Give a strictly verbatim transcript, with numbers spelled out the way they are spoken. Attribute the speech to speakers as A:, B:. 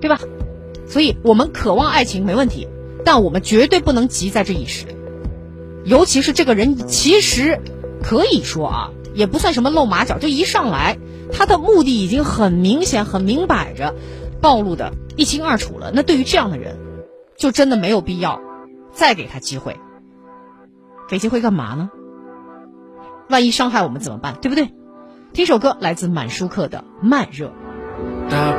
A: 对吧？所以我们渴望爱情没问题，但我们绝对不能急在这一时。尤其是这个人其实可以说啊，也不算什么露马脚，就一上来他的目的已经很明显很明摆着暴露的一清二楚了，那对于这样的人就真的没有必要再给他机会。给机会干嘛呢？万一伤害我们怎么办，对不对？听首歌，来自满舒克的慢热。